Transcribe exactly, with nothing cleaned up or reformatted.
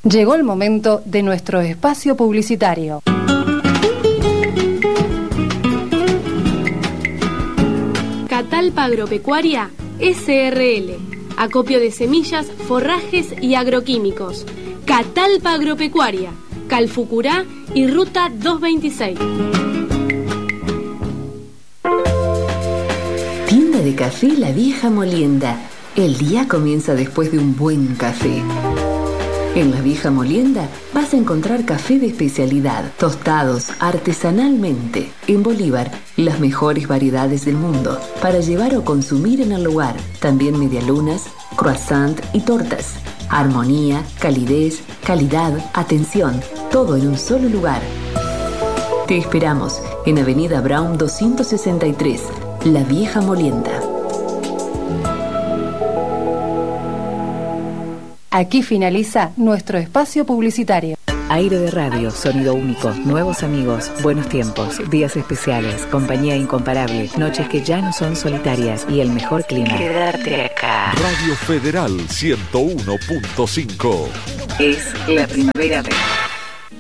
Llegó el momento de nuestro espacio publicitario. Catalpa Agropecuaria S R L. Acopio de semillas, forrajes y agroquímicos. Catalpa Agropecuaria, Calfucurá y Ruta doscientos veintiséis. Tienda de café La Vieja Molienda. El día comienza después de un buen café. En La Vieja Molienda vas a encontrar café de especialidad, tostados artesanalmente. En Bolívar, las mejores variedades del mundo para llevar o consumir en el lugar. También medialunas, croissant y tortas. Armonía, calidez, calidad, atención, todo en un solo lugar. Te esperamos en Avenida Brown doscientos sesenta y tres, La Vieja Molienda. Aquí finaliza nuestro espacio publicitario. Aire de radio, sonido único, nuevos amigos, buenos tiempos, días especiales, compañía incomparable, noches que ya no son solitarias y el mejor clima. Quedarte acá. Radio Federal ciento uno punto cinco. Es la primavera.